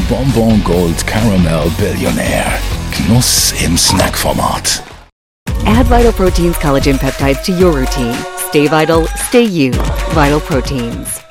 Bonbon Gold Caramel Billionaire. Genuss im Snackformat. Add Vital Proteins collagen peptides to your routine. Stay vital, stay you. Vital Proteins.